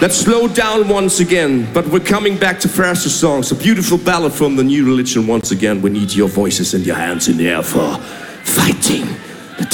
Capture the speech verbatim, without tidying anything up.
Let's slow down once again, but we're coming back to faster songs. A beautiful ballad from the New Religion once again. We need your voices and your hands in the air for fighting.